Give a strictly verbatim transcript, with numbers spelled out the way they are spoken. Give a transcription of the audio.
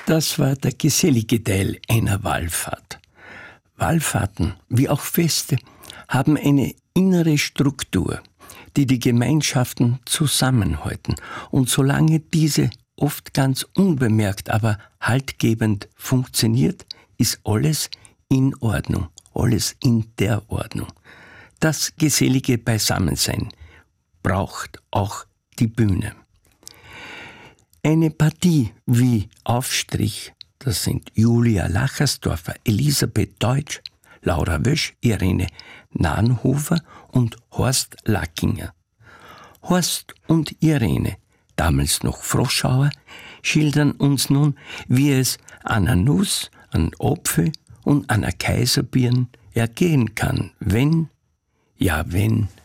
Das war der gesellige Teil einer Wallfahrt. Wallfahrten, wie auch Feste, haben eine innere Struktur, die die Gemeinschaften zusammenhalten. Und solange diese oft ganz unbemerkt, aber haltgebend funktioniert, ist alles in Ordnung, alles in der Ordnung. Das gesellige Beisammensein braucht auch die Bühne. Eine Partie wie Aufstrich, das sind Julia Lachersdorfer, Elisabeth Deutsch, Laura Wösch, Irene Nahnhofer und Horst Lackinger. Horst und Irene, damals noch Froschauer, schildern uns nun, wie es an einer Nuss, an Apfel und an einer Kaiserbirn ergehen kann, wenn, ja wenn,